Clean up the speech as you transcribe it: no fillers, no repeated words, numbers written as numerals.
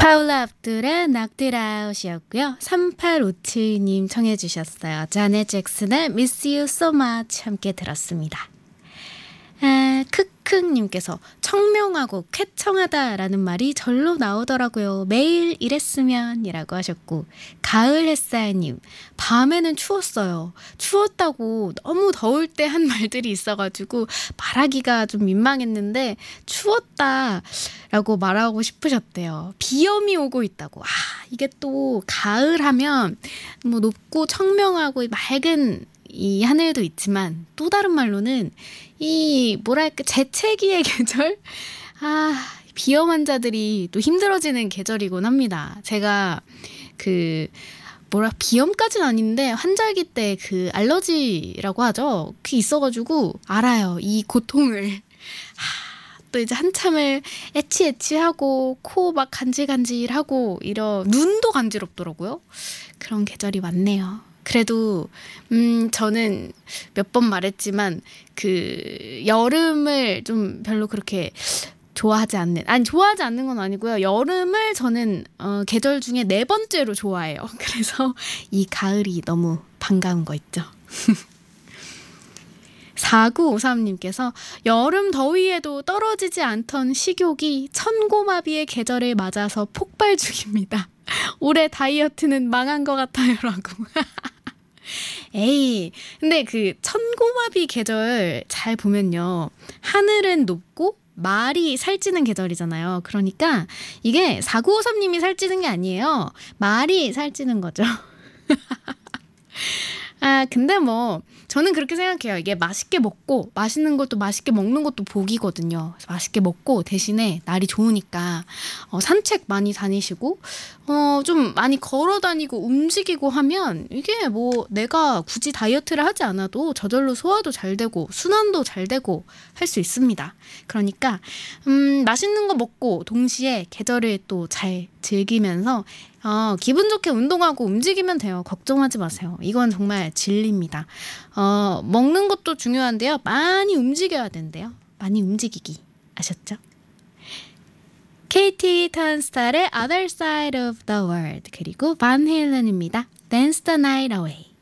파울라 압둘의 Knocked It Out이었고요. 3857님 청해 주셨어요. 자넷 잭슨의 Miss You So Much 함께 들었습니다. 크크님께서 청명하고 쾌청하다라는 말이 절로 나오더라고요. 매일 이랬으면 이라고 하셨고, 가을 햇살님, 밤에는 추웠어요. 추웠다고 너무 더울 때 한 말들이 있어가지고 말하기가 좀 민망했는데 추웠다라고 말하고 싶으셨대요. 비염이 오고 있다고. 이게 또 가을 하면 뭐 높고 청명하고 맑은 이 하늘도 있지만 또 다른 말로는 이 뭐랄까 재채기의 계절? 비염 환자들이 또 힘들어지는 계절이곤 합니다. 제가 비염까지는 아닌데 환절기 때 그 알러지라고 하죠. 그게 있어가지고 알아요. 이 고통을. 또 이제 한참을 애치애치하고 코 막 간질간질하고 눈도 간지럽더라고요. 그런 계절이 왔네요. 그래도 저는 몇 번 말했지만 여름을 좀 별로 그렇게 좋아하지 않는 건 아니고요. 여름을 저는 계절 중에 4번째로 좋아해요. 그래서 이 가을이 너무 반가운 거 있죠. 4953님께서 여름 더위에도 떨어지지 않던 식욕이 천고마비의 계절을 맞아서 폭발 중입니다. 올해 다이어트는 망한 것 같아요 라고. 에이, 근데 천고마비 계절 잘 보면요, 하늘은 높고 말이 살찌는 계절이잖아요. 그러니까 이게 4953님이 살찌는 게 아니에요. 말이 살찌는 거죠. 근데 저는 그렇게 생각해요. 이게 맛있게 먹고 맛있는 것도 맛있게 먹는 것도 복이거든요. 맛있게 먹고 대신에 날이 좋으니까 산책 많이 다니시고 좀 많이 걸어 다니고 움직이고 하면 이게 내가 굳이 다이어트를 하지 않아도 저절로 소화도 잘 되고 순환도 잘 되고 할 수 있습니다. 그러니까 맛있는 거 먹고 동시에 계절을 또 잘 즐기면서 기분 좋게 운동하고 움직이면 돼요. 걱정하지 마세요. 이건 정말 진리입니다. 먹는 것도 중요한데요. 많이 움직여야 된대요. 많이 움직이기. 아셨죠? KT 턴스타의 Other Side of the World, 그리고 반 헬렌입니다. Dance the Night Away.